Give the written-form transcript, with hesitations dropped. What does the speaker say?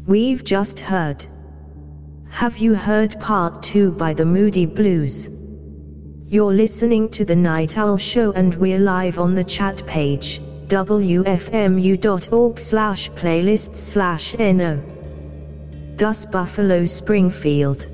We've just heard. Have you heard part 2 by the Moody Blues? You're listening to The Night Owl Show and we're live on the chat page, wfmu.org/playlists/no. Das Buffalo Springfield.